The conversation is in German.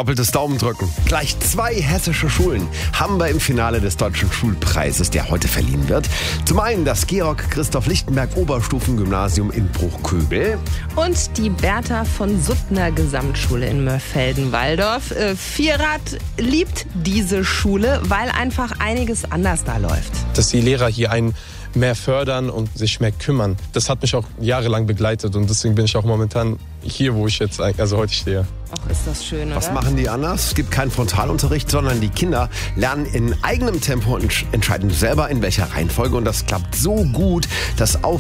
Doppeltes Daumendrücken. Gleich 2 hessische Schulen haben wir im Finale des Deutschen Schulpreises, der heute verliehen wird. Zum einen das Georg-Christoph-Lichtenberg-Oberstufengymnasium in Bruchköbel. Und die Bertha von Suttner Gesamtschule in Mörfelden-Walldorf. Vierrad liebt diese Schule, weil einfach einiges anders da läuft. Dass die Lehrer hier einen mehr fördern und sich mehr kümmern. Das hat mich auch jahrelang begleitet und deswegen bin ich auch momentan hier, wo ich jetzt heute stehe. Ach, ist das schön, oder? Was machen die anders? Es gibt keinen Frontalunterricht, sondern die Kinder lernen in eigenem Tempo und entscheiden selber, in welcher Reihenfolge. Und das klappt so gut, dass auf